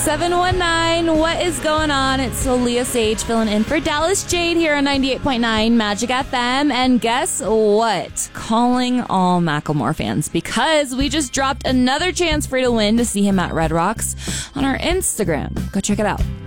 719. What is going on? It's Leah Sage filling in for Dallas Jade here on 98.9 Magic FM. And guess what? Calling all Macklemore fans, because we just dropped another chance for you to win to see him at Red Rocks on our Instagram. Go check it out.